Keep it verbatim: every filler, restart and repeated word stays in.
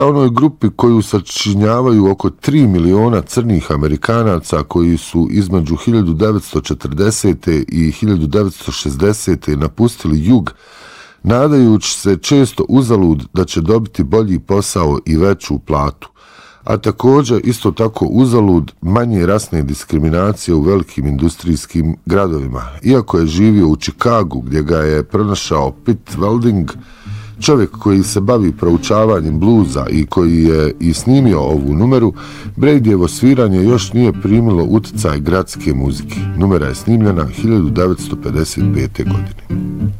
onoj grupi koju sačinjavaju oko tri miliona crnih Amerikanaca koji su između hiljadu devetsto četrdesete i hiljadu devetsto šezdesete napustili jug, nadajući se često uzalud da će dobiti bolji posao i veću platu, a također isto tako uzalud manje rasne diskriminacije u velikim industrijskim gradovima. Iako je živio u Čikagu gdje ga je pronašao Pitt Welding, čovjek koji se bavi proučavanjem bluza i koji je i snimio ovu numeru, Bradyjevo sviranje još nije primilo utjecaj gradske muzike. Numera je snimljena hiljadu devetsto pedeset pete. godine.